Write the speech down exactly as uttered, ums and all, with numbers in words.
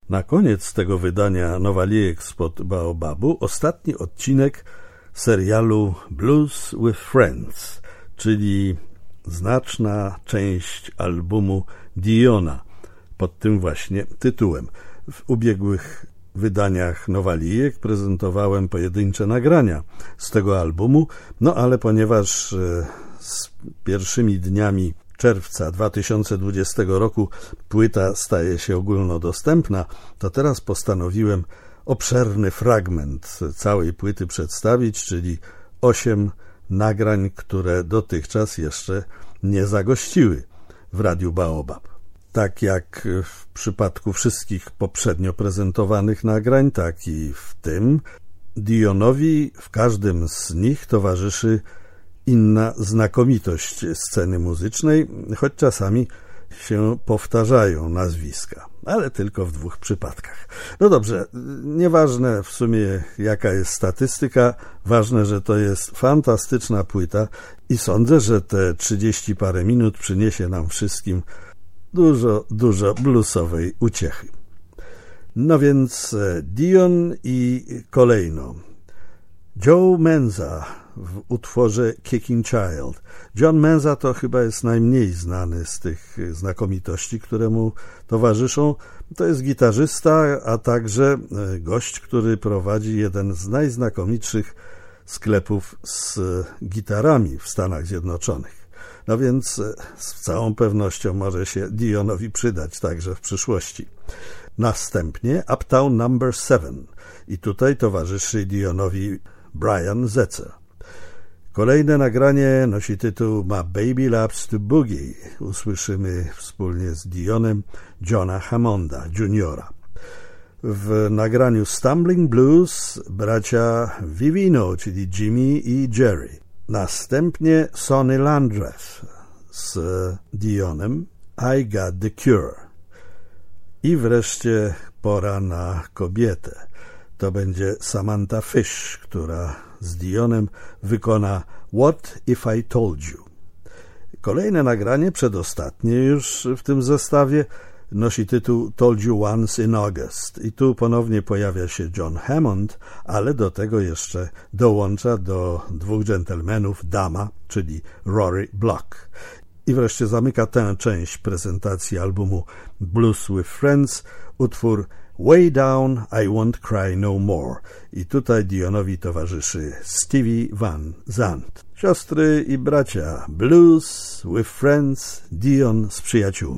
Na koniec tego wydania Nowalijek spod Baobabu ostatni odcinek serialu Blues with Friends, czyli znaczna część albumu Diona pod tym właśnie tytułem. W ubiegłych wydaniach Nowalijek prezentowałem pojedyncze nagrania z tego albumu, no ale ponieważ z pierwszymi dniami czerwca dwa tysiące dwudziestego roku płyta staje się ogólnodostępna, to teraz postanowiłem obszerny fragment całej płyty przedstawić, czyli osiem nagrań, które dotychczas jeszcze nie zagościły w Radiu Baobab. Tak jak w przypadku wszystkich poprzednio prezentowanych nagrań, tak i w tym Dionowi w każdym z nich towarzyszy inna znakomitość sceny muzycznej, choć czasami się powtarzają nazwiska, ale tylko w dwóch przypadkach. No dobrze, nieważne w sumie jaka jest statystyka, ważne, że to jest fantastyczna płyta i sądzę, że te trzydzieści parę minut przyniesie nam wszystkim dużo, dużo bluesowej uciechy. No więc Dion i kolejno Joe Menza w utworze Kicking Child. John Menza to chyba jest najmniej znany z tych znakomitości, które mu towarzyszą. To jest gitarzysta, a także gość, który prowadzi jeden z najznakomitszych sklepów z gitarami w Stanach Zjednoczonych. No więc z całą pewnością może się Dionowi przydać także w przyszłości. Następnie Uptown Number Seven i tutaj towarzyszy Dionowi Brian Setzer. Kolejne nagranie nosi tytuł My Baby Loves to Boogie. Usłyszymy wspólnie z Dionem Johna Hammonda juniora. W nagraniu Stumbling Blues bracia Vivino, czyli Jimmy i Jerry. Następnie Sonny Landreth z Dionem I Got the Cure. I wreszcie pora na kobietę. To będzie Samantha Fish, która z Dionem wykona What If I Told You. Kolejne nagranie, przedostatnie już w tym zestawie, nosi tytuł Told You Once in August. I tu ponownie pojawia się John Hammond, ale do tego jeszcze dołącza do dwóch dżentelmenów dama, czyli Rory Block. I wreszcie zamyka tę część prezentacji albumu Blues with Friends utwór Way Down, I Won't Cry No More. I tutaj Dionowi towarzyszy Stevie Van Zandt. Siostry i bracia, Blues with Friends, Dion z przyjaciółmi.